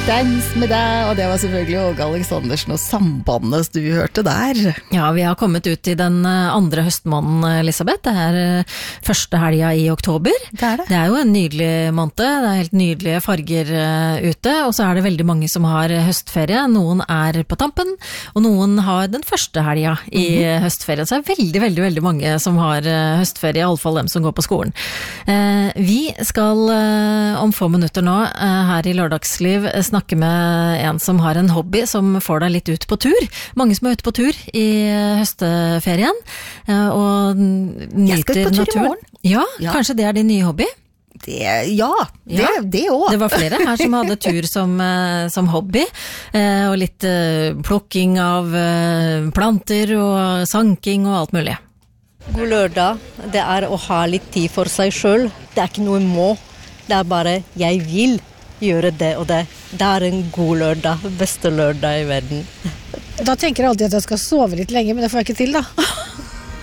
Dans med deg, og det var selvfølgelig Åge Aleksandersen og Sambandet du hørte der. Ja, vi har kommet ut i den andre høstmåneden, Elisabeth. Det første helga i oktober. Det er jo en nydelig måned, det er helt nydelige farger ute, og så er det veldig mange som har høstferie. Noen er på tampen, og noen har den første helga i høstferie. Så det er veldig mange som har høstferie, i alle fall dem som går på skolen. Vi skal om få minutter nå her i Lørdagsliv snakke med en som har en hobby som får deg litt ut på tur. Mange som er ute på tur i høstferien og nyter naturen. Jeg skal på tur i morgen. Ja, kanskje det er din nye hobby? Det også. Det var flere her som hadde tur som hobby, og litt plukking av planter og sanking og alt mulig. God lørdag, det er å ha litt tid for seg selv. Det er ikke noe må, det er bare jeg vil gjøre det og det. Det er en god lørdag, beste lørdag i verden. Da tenker jeg alltid at jeg skal sove litt lenge, men det får jeg ikke til da.